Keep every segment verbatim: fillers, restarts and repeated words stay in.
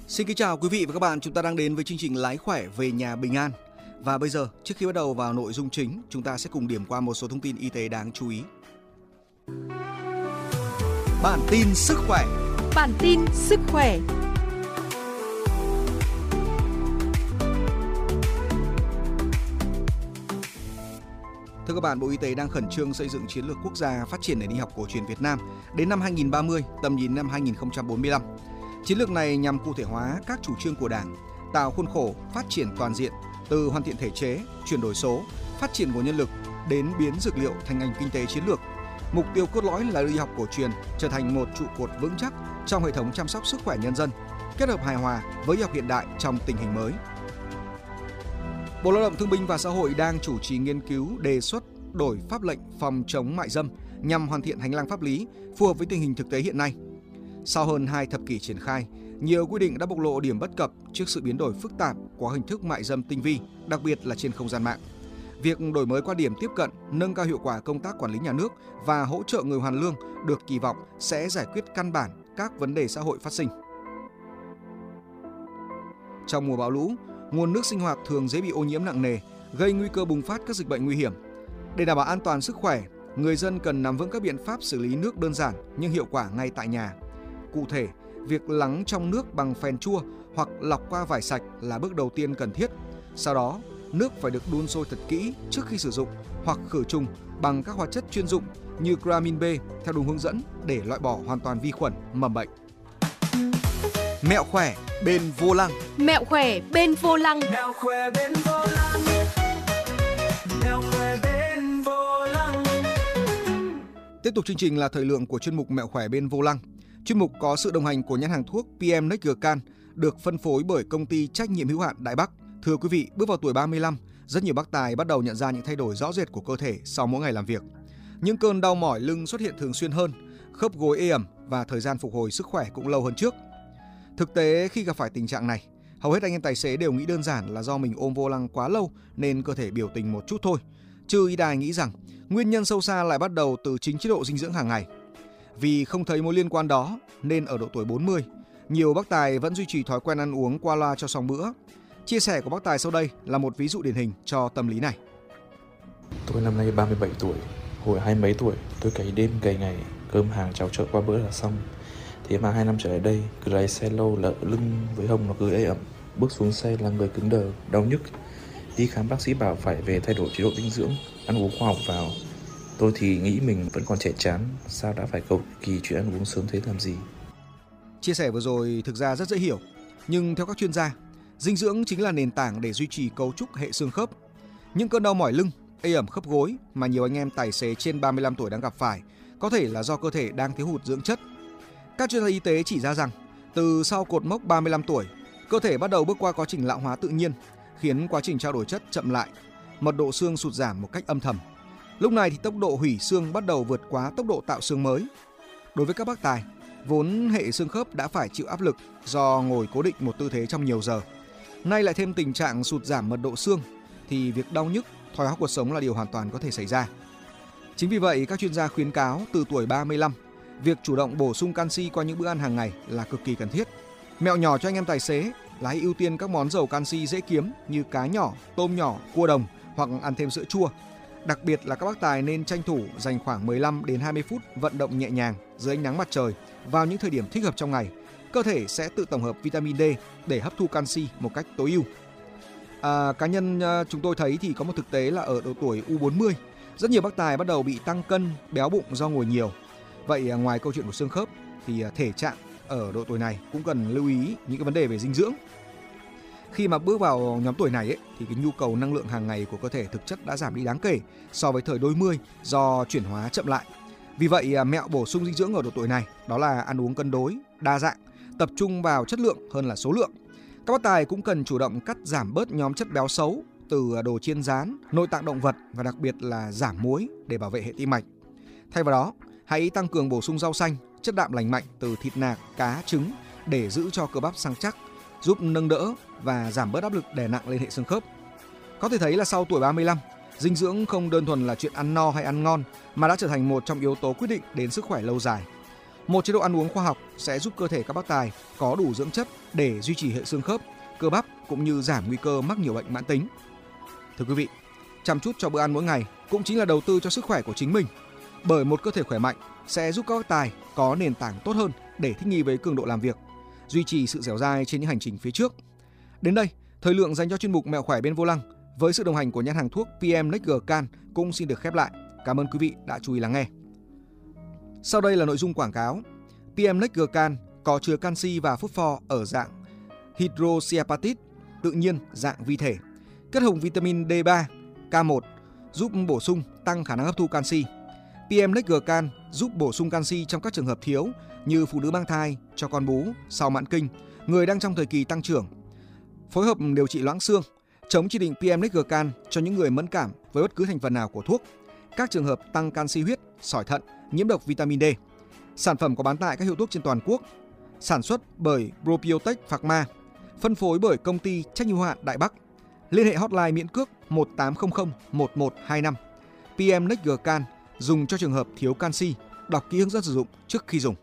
Xin kính chào quý vị và các bạn, chúng ta đang đến với chương trình Lái khỏe về nhà bình an. Và bây giờ, trước khi bắt đầu vào nội dung chính, chúng ta sẽ cùng điểm qua một số thông tin y tế đáng chú ý. Bản tin sức khỏe. Bản tin sức khỏe. Thưa các bạn, Bộ Y tế đang khẩn trương xây dựng chiến lược quốc gia phát triển nền y học cổ truyền Việt Nam đến năm hai nghìn không trăm ba mươi, tầm nhìn năm hai nghìn không trăm bốn mươi lăm. Chiến lược này nhằm cụ thể hóa các chủ trương của Đảng, tạo khuôn khổ phát triển toàn diện từ hoàn thiện thể chế, chuyển đổi số, phát triển nguồn nhân lực đến biến dược liệu thành ngành kinh tế chiến lược. Mục tiêu cốt lõi là đưa y học cổ truyền trở thành một trụ cột vững chắc trong hệ thống chăm sóc sức khỏe nhân dân, kết hợp hài hòa với y học hiện đại trong tình hình mới. Bộ Lao động Thương binh và Xã hội đang chủ trì nghiên cứu đề xuất đổi pháp lệnh phòng chống mại dâm nhằm hoàn thiện hành lang pháp lý phù hợp với tình hình thực tế hiện nay. Sau hơn hai thập kỷ triển khai, nhiều quy định đã bộc lộ điểm bất cập trước sự biến đổi phức tạp của hình thức mại dâm tinh vi, đặc biệt là trên không gian mạng. Việc đổi mới quan điểm tiếp cận, nâng cao hiệu quả công tác quản lý nhà nước và hỗ trợ người hoàn lương được kỳ vọng sẽ giải quyết căn bản các vấn đề xã hội phát sinh. Trong mùa bão lũ, nguồn nước sinh hoạt thường dễ bị ô nhiễm nặng nề, gây nguy cơ bùng phát các dịch bệnh nguy hiểm. Để đảm bảo an toàn sức khỏe, người dân cần nắm vững các biện pháp xử lý nước đơn giản nhưng hiệu quả ngay tại nhà. Cụ thể, việc lắng trong nước bằng phèn chua hoặc lọc qua vải sạch là bước đầu tiên cần thiết. Sau đó, nước phải được đun sôi thật kỹ trước khi sử dụng hoặc khử trùng bằng các hóa chất chuyên dụng như Chloramin B theo đúng hướng dẫn để loại bỏ hoàn toàn vi khuẩn, mầm bệnh. Mẹo khỏe bên vô lăng. Mẹo khỏe bên vô lăng. Mẹo khỏe bên vô lăng. Mẹo khỏe bên vô lăng. Tiếp tục chương trình là thời lượng của chuyên mục Mẹo khỏe bên vô lăng. Chuyên mục có sự đồng hành của nhãn hàng thuốc pê em Nextgercan được phân phối bởi công ty trách nhiệm hữu hạn Đại Bắc. Thưa quý vị, bước vào tuổi ba mươi lăm, rất nhiều bác tài bắt đầu nhận ra những thay đổi rõ rệt của cơ thể sau mỗi ngày làm việc. Những cơn đau mỏi lưng xuất hiện thường xuyên hơn, khớp gối ê ẩm và thời gian phục hồi sức khỏe cũng lâu hơn trước. Thực tế, khi gặp phải tình trạng này, hầu hết anh em tài xế đều nghĩ đơn giản là do mình ôm vô lăng quá lâu nên cơ thể biểu tình một chút thôi. Chứ y đài nghĩ rằng nguyên nhân sâu xa lại bắt đầu từ chính chế độ dinh dưỡng hàng ngày. Vì không thấy mối liên quan đó nên ở độ tuổi bốn mươi, nhiều bác tài vẫn duy trì thói quen ăn uống qua loa cho xong bữa. Chia sẻ của bác tài sau đây là một ví dụ điển hình cho tâm lý này. Tôi năm nay ba mươi bảy tuổi, hồi hai mấy tuổi tôi cày đêm cày ngày, cơm hàng cháo chợ qua bữa là xong. Thế mà hai năm trở lại đây, cứ lái xe lâu là lưng với hông nó cứ ê ẩm, bước xuống xe là người cứng đờ, đau nhức. Đi khám bác sĩ bảo phải về thay đổi chế độ dinh dưỡng, ăn uống khoa học vào. Tôi thì nghĩ mình vẫn còn trẻ chán, sao đã phải cầu kỳ chuyện ăn uống sớm thế làm gì. Chia sẻ vừa rồi thực ra rất dễ hiểu, nhưng theo các chuyên gia, dinh dưỡng chính là nền tảng để duy trì cấu trúc hệ xương khớp. Những cơn đau mỏi lưng, ê ẩm khớp gối mà nhiều anh em tài xế trên ba mươi lăm tuổi đang gặp phải có thể là do cơ thể đang thiếu hụt dưỡng chất. Các chuyên gia y tế chỉ ra rằng, từ sau cột mốc ba mươi lăm tuổi, cơ thể bắt đầu bước qua quá trình lão hóa tự nhiên, khiến quá trình trao đổi chất chậm lại, mật độ xương sụt giảm một cách âm thầm. Lúc này thì tốc độ hủy xương bắt đầu vượt quá tốc độ tạo xương mới. Đối với các bác tài, vốn hệ xương khớp đã phải chịu áp lực do ngồi cố định một tư thế trong nhiều giờ. Nay lại thêm tình trạng sụt giảm mật độ xương, thì việc đau nhức, thoái hóa cuộc sống là điều hoàn toàn có thể xảy ra. Chính vì vậy, các chuyên gia khuyến cáo từ tuổi ba mươi lăm, việc chủ động bổ sung canxi qua những bữa ăn hàng ngày là cực kỳ cần thiết. Mẹo nhỏ cho anh em tài xế là hãy ưu tiên các món giàu canxi dễ kiếm như cá nhỏ, tôm nhỏ, cua đồng hoặc ăn thêm sữa chua. Đặc biệt là các bác tài nên tranh thủ dành khoảng mười lăm đến hai mươi phút vận động nhẹ nhàng dưới ánh nắng mặt trời vào những thời điểm thích hợp trong ngày. Cơ thể sẽ tự tổng hợp vitamin D để hấp thu canxi một cách tối ưu. À, cá nhân chúng tôi thấy thì có một thực tế là ở độ tuổi u bốn mươi, rất nhiều bác tài bắt đầu bị tăng cân, béo bụng do ngồi nhiều. Vậy ngoài câu chuyện của xương khớp thì thể trạng ở độ tuổi này cũng cần lưu ý những cái vấn đề về dinh dưỡng. Khi mà bước vào nhóm tuổi này ấy, thì cái nhu cầu năng lượng hàng ngày của cơ thể thực chất đã giảm đi đáng kể so với thời đôi mươi do chuyển hóa chậm lại. Vì vậy mẹo bổ sung dinh dưỡng ở độ tuổi này đó là ăn uống cân đối, đa dạng, tập trung vào chất lượng hơn là số lượng. Các bác tài cũng cần chủ động cắt giảm bớt nhóm chất béo xấu từ đồ chiên rán, nội tạng động vật và đặc biệt là giảm muối để bảo vệ hệ tim mạch. Thay vào đó, hãy tăng cường bổ sung rau xanh, chất đạm lành mạnh từ thịt nạc, cá, trứng để giữ cho cơ bắp săn chắc, giúp nâng đỡ và giảm bớt áp lực đè nặng lên hệ xương khớp. Có thể thấy là sau tuổi ba mươi lăm, dinh dưỡng không đơn thuần là chuyện ăn no hay ăn ngon mà đã trở thành một trong yếu tố quyết định đến sức khỏe lâu dài. Một chế độ ăn uống khoa học sẽ giúp cơ thể các bác tài có đủ dưỡng chất để duy trì hệ xương khớp, cơ bắp cũng như giảm nguy cơ mắc nhiều bệnh mãn tính. Thưa quý vị, chăm chút cho bữa ăn mỗi ngày cũng chính là đầu tư cho sức khỏe của chính mình. Bởi một cơ thể khỏe mạnh sẽ giúp các bác tài có nền tảng tốt hơn để thích nghi với cường độ làm việc, duy trì sự dẻo dai trên những hành trình phía trước. Đến đây, thời lượng dành cho chuyên mục Mẹo khỏe bên vô lăng với sự đồng hành của nhãn hàng thuốc pê em Nextgen cũng xin được khép lại. Cảm ơn quý vị đã chú ý lắng nghe. Sau đây là nội dung quảng cáo. pê em Nextgen có chứa canxi và phosphor ở dạng hydroxyapatite tự nhiên dạng vi thể, kết hợp vitamin D ba, K một giúp bổ sung tăng khả năng hấp thu canxi. pê em Nextgen giúp bổ sung canxi trong các trường hợp thiếu như phụ nữ mang thai, cho con bú, sau mãn kinh, người đang trong thời kỳ tăng trưởng. Phối hợp điều trị loãng xương, chống chỉ định pê em Nextgen cho những người mẫn cảm với bất cứ thành phần nào của thuốc, các trường hợp tăng canxi huyết, sỏi thận, nhiễm độc vitamin D. Sản phẩm có bán tại các hiệu thuốc trên toàn quốc. Sản xuất bởi Probiotech Pharma, phân phối bởi công ty trách nhiệm hữu hạn Đại Bắc. Liên hệ hotline miễn cước một tám không không một một hai năm. pê em Nextgen dùng cho trường hợp thiếu canxi. Đọc kỹ hướng dẫn sử dụng trước khi dùng.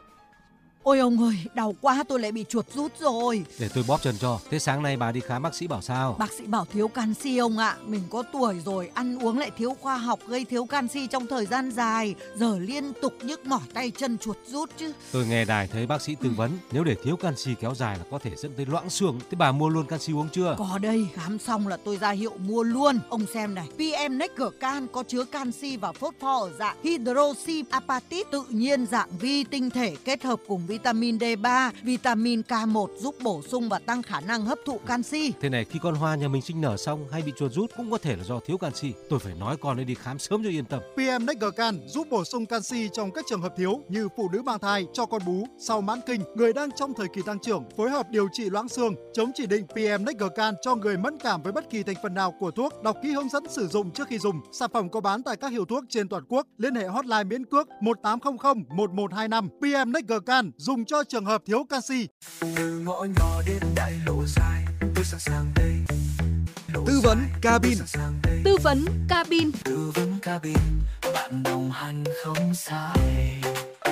Ôi ông ơi, đau quá, tôi lại bị chuột rút rồi. Để tôi bóp chân cho. Thế sáng nay bà đi khám bác sĩ bảo sao? Bác sĩ bảo thiếu canxi ông ạ. Mình có tuổi rồi, ăn uống lại thiếu khoa học, gây thiếu canxi trong thời gian dài. Giờ liên tục nhức mỏi tay chân, chuột rút chứ. Tôi nghe đài thấy bác sĩ tư vấn, nếu để thiếu canxi kéo dài là có thể dẫn tới loãng xương. Thế bà mua luôn canxi uống chưa? Có đây, khám xong là tôi ra hiệu mua luôn. Ông xem này, pê em Nextgen có chứa canxi và phosphor ở dạng hydroxyapatite tự nhiên dạng vi tinh thể kết hợp cùng vitamin D ba, vitamin K một giúp bổ sung và tăng khả năng hấp thụ canxi. Thế này, khi con Hoa nhà mình sinh nở xong hay bị chuột rút cũng có thể là do thiếu canxi. Tôi phải nói con ấy đi khám sớm cho yên tâm. pê em Nextgen giúp bổ sung canxi trong các trường hợp thiếu như phụ nữ mang thai, cho con bú, sau mãn kinh, người đang trong thời kỳ tăng trưởng, phối hợp điều trị loãng xương, chống chỉ định pê em Nextgen cho người mẫn cảm với bất kỳ thành phần nào của thuốc. Đọc kỹ hướng dẫn sử dụng trước khi dùng. Sản phẩm có bán tại các hiệu thuốc trên toàn quốc. Liên hệ hotline miễn cước một tám không không một một hai năm. pê em Nextgen dùng cho trường hợp thiếu canxi. Từ ngõ nhỏ đến đại lộ dài, tôi sẵn sàng đây. Tư vấn cabin. Tư vấn cabin. Tư vấn cabin, bạn đồng hành không sai.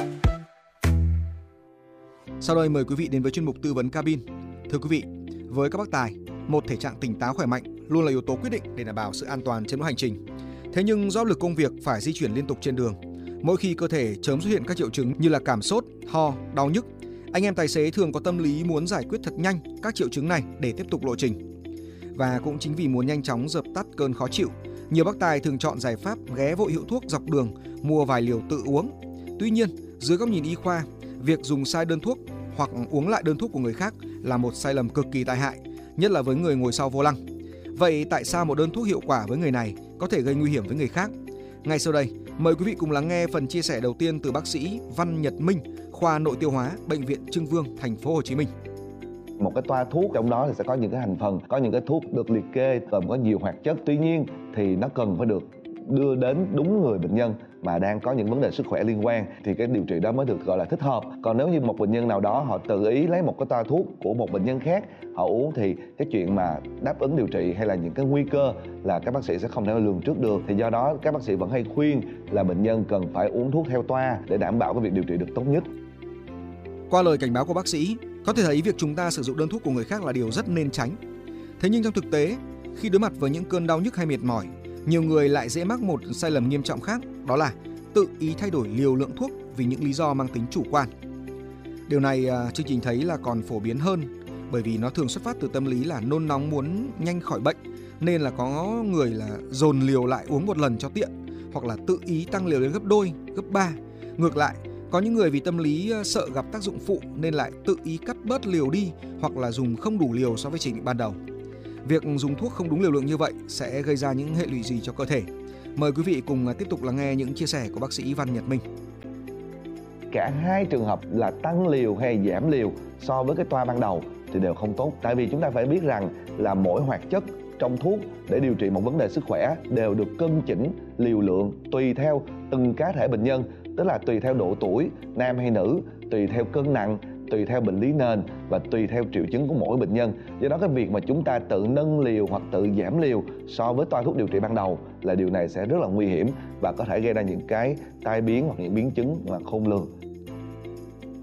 Sau đây mời quý vị đến với chuyên mục tư vấn cabin. Thưa quý vị, với các bác tài, một thể trạng tỉnh táo khỏe mạnh luôn là yếu tố quyết định để đảm bảo sự an toàn trên mỗi hành trình. Thế nhưng do áp lực công việc phải di chuyển liên tục trên đường, mỗi khi cơ thể chớm xuất hiện các triệu chứng như là cảm sốt, ho, đau nhức, anh em tài xế thường có tâm lý muốn giải quyết thật nhanh các triệu chứng này để tiếp tục lộ trình. Và cũng chính vì muốn nhanh chóng dập tắt cơn khó chịu, nhiều bác tài thường chọn giải pháp ghé vội hiệu thuốc dọc đường, mua vài liều tự uống. Tuy nhiên, dưới góc nhìn y khoa, việc dùng sai đơn thuốc hoặc uống lại đơn thuốc của người khác là một sai lầm cực kỳ tai hại, nhất là với người ngồi sau vô lăng. Vậy tại sao một đơn thuốc hiệu quả với người này có thể gây nguy hiểm với người khác? Ngay sau đây, mời quý vị cùng lắng nghe phần chia sẻ đầu tiên từ bác sĩ Văn Nhật Minh, khoa nội tiêu hóa, Bệnh viện Trưng Vương, thành phố Hồ Chí Minh. Một cái toa thuốc trong đó thì sẽ có những cái thành phần, có những cái thuốc được liệt kê gồm có nhiều hoạt chất. Tuy nhiên thì nó cần phải được đưa đến đúng người bệnh nhân mà đang có những vấn đề sức khỏe liên quan thì cái điều trị đó mới được gọi là thích hợp. Còn nếu như một bệnh nhân nào đó họ tự ý lấy một cái toa thuốc của một bệnh nhân khác họ uống thì cái chuyện mà đáp ứng điều trị hay là những cái nguy cơ là các bác sĩ sẽ không thể lường trước được. Thì do đó các bác sĩ vẫn hay khuyên là bệnh nhân cần phải uống thuốc theo toa để đảm bảo cái việc điều trị được tốt nhất. Qua lời cảnh báo của bác sĩ, có thể thấy việc chúng ta sử dụng đơn thuốc của người khác là điều rất nên tránh. Thế nhưng trong thực tế, khi đối mặt với những cơn đau nhức hay mệt mỏi, nhiều người lại dễ mắc một sai lầm nghiêm trọng khác, đó là tự ý thay đổi liều lượng thuốc vì những lý do mang tính chủ quan. Điều này à, chương trình thấy là còn phổ biến hơn, bởi vì nó thường xuất phát từ tâm lý là nôn nóng muốn nhanh khỏi bệnh, nên là có người là dồn liều lại uống một lần cho tiện, hoặc là tự ý tăng liều lên gấp đôi, gấp ba. Ngược lại, có những người vì tâm lý sợ gặp tác dụng phụ nên lại tự ý cắt bớt liều đi, hoặc là dùng không đủ liều so với chỉ định ban đầu. Việc dùng thuốc không đúng liều lượng như vậy sẽ gây ra những hệ lụy gì cho cơ thể? Mời quý vị cùng tiếp tục lắng nghe những chia sẻ của bác sĩ Văn Nhật Minh. Cả hai trường hợp là tăng liều hay giảm liều so với cái toa ban đầu thì đều không tốt. Tại vì chúng ta phải biết rằng là mỗi hoạt chất trong thuốc để điều trị một vấn đề sức khỏe đều được cân chỉnh liều lượng tùy theo từng cá thể bệnh nhân, tức là tùy theo độ tuổi, nam hay nữ, tùy theo cân nặng, tùy theo bệnh lý nền và tùy theo triệu chứng của mỗi bệnh nhân. Do đó cái việc mà chúng ta tự nâng liều hoặc tự giảm liều so với toa thuốc điều trị ban đầu là điều này sẽ rất là nguy hiểm và có thể gây ra những cái tai biến hoặc những biến chứng mà khôn lường.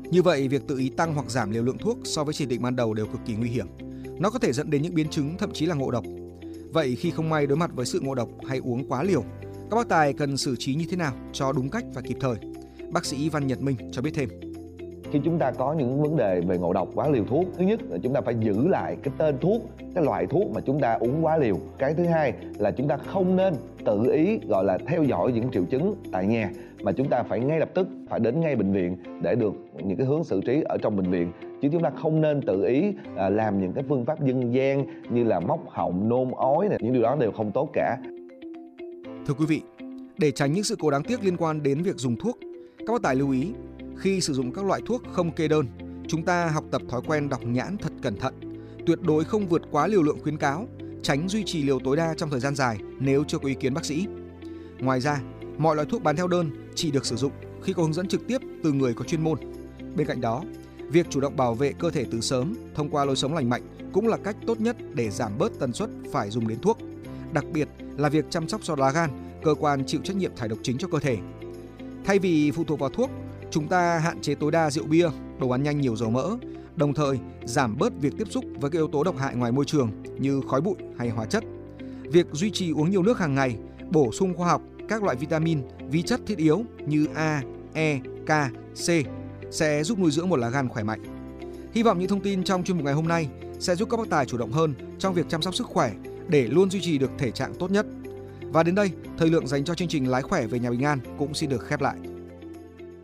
Như vậy, việc tự ý tăng hoặc giảm liều lượng thuốc so với chỉ định ban đầu đều cực kỳ nguy hiểm. Nó có thể dẫn đến những biến chứng, thậm chí là ngộ độc. Vậy khi không may đối mặt với sự ngộ độc hay uống quá liều, các bác tài cần xử trí như thế nào cho đúng cách và kịp thời? Bác sĩ Văn Nhật Minh cho biết thêm. Khi chúng ta có những vấn đề về ngộ độc quá liều thuốc, thứ nhất là chúng ta phải giữ lại cái tên thuốc, cái loại thuốc mà chúng ta uống quá liều. Cái thứ hai là chúng ta không nên tự ý gọi là theo dõi những triệu chứng tại nhà, mà chúng ta phải ngay lập tức phải đến ngay bệnh viện để được những cái hướng xử trí ở trong bệnh viện. Chứ chúng ta không nên tự ý à, làm những cái phương pháp dân gian như là móc họng, nôn ói này, những điều đó đều không tốt cả. Thưa quý vị, để tránh những sự cố đáng tiếc liên quan đến việc dùng thuốc, các bác tài lưu ý khi sử dụng các loại thuốc không kê đơn, chúng ta học tập thói quen đọc nhãn thật cẩn thận, tuyệt đối không vượt quá liều lượng khuyến cáo, tránh duy trì liều tối đa trong thời gian dài nếu chưa có ý kiến bác sĩ. Ngoài ra, mọi loại thuốc bán theo đơn chỉ được sử dụng khi có hướng dẫn trực tiếp từ người có chuyên môn. Bên cạnh đó, việc chủ động bảo vệ cơ thể từ sớm thông qua lối sống lành mạnh cũng là cách tốt nhất để giảm bớt tần suất phải dùng đến thuốc, đặc biệt là việc chăm sóc cho lá gan, cơ quan chịu trách nhiệm thải độc chính cho cơ thể. Thay vì phụ thuộc vào thuốc, chúng ta hạn chế tối đa rượu bia, đồ ăn nhanh nhiều dầu mỡ, đồng thời giảm bớt việc tiếp xúc với các yếu tố độc hại ngoài môi trường như khói bụi hay hóa chất. Việc duy trì uống nhiều nước hàng ngày, bổ sung khoa học các loại vitamin, vi chất thiết yếu như A, E, K, C sẽ giúp nuôi dưỡng một lá gan khỏe mạnh. Hy vọng những thông tin trong chuyên mục ngày hôm nay sẽ giúp các bác tài chủ động hơn trong việc chăm sóc sức khỏe để luôn duy trì được thể trạng tốt nhất. Và đến đây, thời lượng dành cho chương trình Lái khỏe về nhà bình an cũng xin được khép lại.